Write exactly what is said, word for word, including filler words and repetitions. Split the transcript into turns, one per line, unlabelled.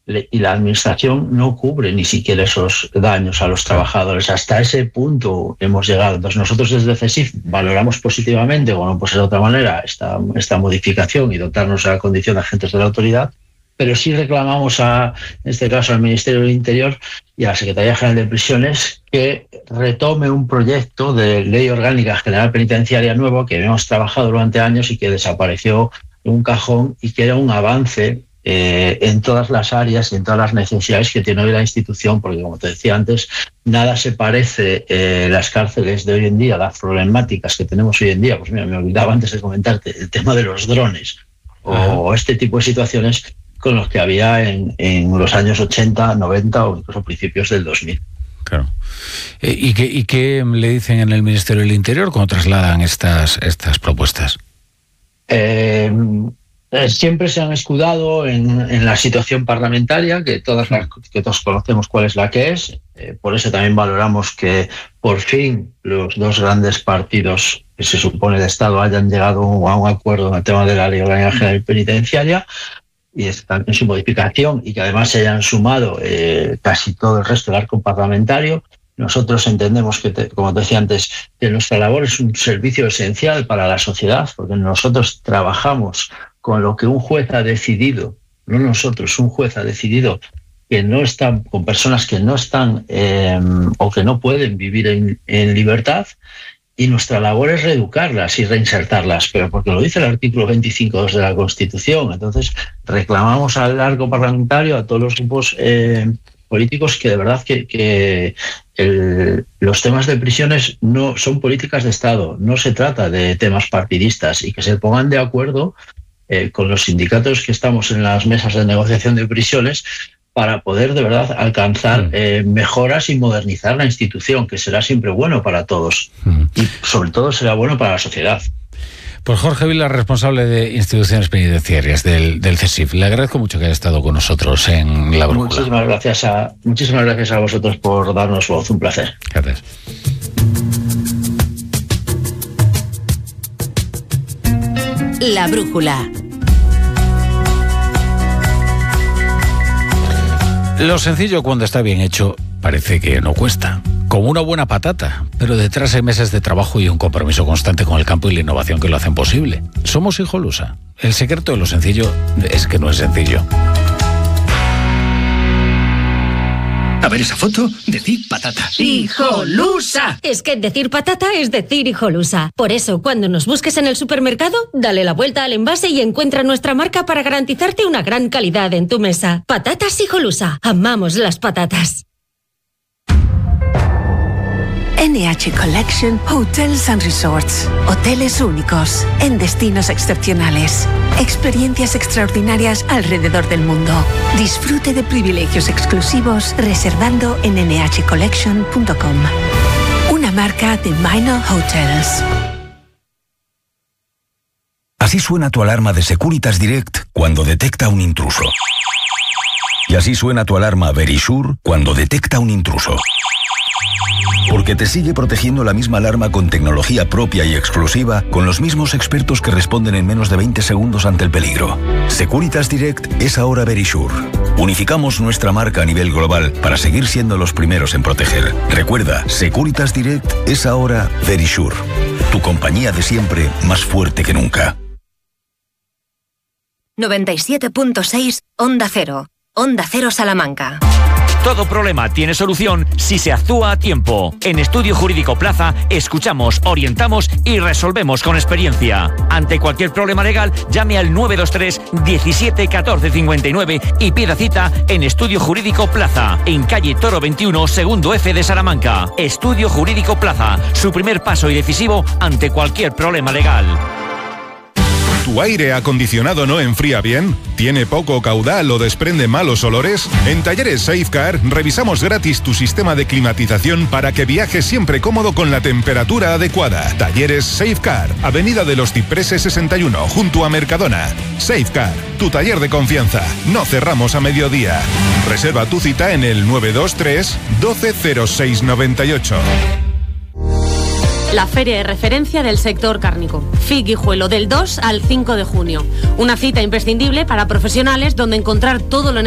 y la administración no cubre ni siquiera esos daños a los trabajadores. Hasta ese punto hemos llegado. Entonces nosotros desde CESIF valoramos positivamente, o no puede ser de otra manera, esta, esta modificación y dotarnos a la condición de agentes de la autoridad, pero sí reclamamos, a, en este caso al Ministerio del Interior y a la Secretaría General de Prisiones, que retome un proyecto de Ley Orgánica General Penitenciaria nuevo que habíamos trabajado durante años y que desapareció en un cajón, y que era un avance Eh, en todas las áreas y en todas las necesidades que tiene hoy la institución, porque como te decía antes, nada se parece eh, las cárceles de hoy en día, las problemáticas que tenemos hoy en día. Pues mira, me olvidaba antes de comentarte el tema de los drones o este tipo de situaciones con los que había en, en los años ochenta, noventa o incluso principios del dos mil.
Claro. ¿Y qué, y qué le dicen en el Ministerio del Interior cuando trasladan estas, estas propuestas?
Eh, Eh, siempre se han escudado en, en la situación parlamentaria, que todas las, que todos conocemos cuál es la que es. Eh, por eso también valoramos que por fin los dos grandes partidos que se supone de Estado hayan llegado a un acuerdo en el tema de la Ley Orgánica General Penitenciaria y en su modificación, y que además se hayan sumado eh, casi todo el resto del arco parlamentario. Nosotros entendemos que, te, como te decía antes, que nuestra labor es un servicio esencial para la sociedad, porque nosotros trabajamos con lo que un juez ha decidido, no nosotros, un juez ha decidido que no están, con personas que no están eh, o que no pueden vivir en, en libertad, y nuestra labor es reeducarlas y reinsertarlas, pero porque lo dice el artículo veinticinco punto dos de la Constitución. Entonces reclamamos al arco parlamentario, a todos los grupos eh, políticos, que de verdad que, que el, los temas de prisiones no son políticas de Estado, no se trata de temas partidistas, y que se pongan de acuerdo Eh, con los sindicatos que estamos en las mesas de negociación de prisiones para poder de verdad alcanzar eh, mejoras y modernizar la institución, que será siempre bueno para todos y sobre todo será bueno para la sociedad.
Pues Jorge Vila, responsable de instituciones penitenciarias del, del CESIF, le agradezco mucho que haya estado con nosotros en La Brújula.
Muchísimas gracias a, muchísimas gracias a vosotros por darnos voz, un placer.
Gracias.
La Brújula.
Lo sencillo, cuando está bien hecho, parece que no cuesta. Como una buena patata, pero detrás hay meses de trabajo y un compromiso constante con el campo y la innovación que lo hacen posible. Somos Hijolusa. El secreto de lo sencillo es que no es sencillo.
A ver esa foto, decir patata.
¡Hijolusa! Es que decir patata es decir Hijolusa. Por eso, cuando nos busques en el supermercado, dale la vuelta al envase y encuentra nuestra marca para garantizarte una gran calidad en tu mesa. Patatas Hijolusa. Amamos las patatas.
N H Collection Hotels and Resorts. Hoteles únicos, en destinos excepcionales. Experiencias extraordinarias alrededor del mundo. Disfrute de privilegios exclusivos reservando en ene hache collection punto com. Una marca de Minor Hotels.
Así suena tu alarma de Securitas Direct cuando detecta un intruso. Y así suena tu alarma Verisure cuando detecta un intruso. Porque te sigue protegiendo la misma alarma con tecnología propia y exclusiva, con los mismos expertos que responden en menos de veinte segundos ante el peligro. Securitas Direct es ahora Verisure. Unificamos nuestra marca a nivel global para seguir siendo los primeros en proteger. Recuerda, Securitas Direct es ahora Verisure. Tu compañía de siempre, más fuerte que nunca.
noventa y siete punto seis Onda Cero. Onda Cero Salamanca.
Todo problema tiene solución si se actúa a tiempo. En Estudio Jurídico Plaza escuchamos, orientamos y resolvemos con experiencia. Ante cualquier problema legal, llame al nueve dos tres diecisiete catorce cincuenta y nueve y pida cita en Estudio Jurídico Plaza, en calle Toro veintiuno, segundo F de Salamanca. Estudio Jurídico Plaza, su primer paso y decisivo ante cualquier problema legal.
¿Tu aire acondicionado no enfría bien? ¿Tiene poco caudal o desprende malos olores? En Talleres Safecar revisamos gratis tu sistema de climatización para que viajes siempre cómodo con la temperatura adecuada. Talleres Safecar, Avenida de los Cipreses sesenta y uno, junto a Mercadona. Safecar, tu taller de confianza. No cerramos a mediodía. Reserva tu cita en el nueve dos tres doce cero seis noventa y ocho.
La feria de referencia del sector cárnico. F I Guijuelo del dos al cinco de junio. Una cita imprescindible para profesionales donde encontrar todo lo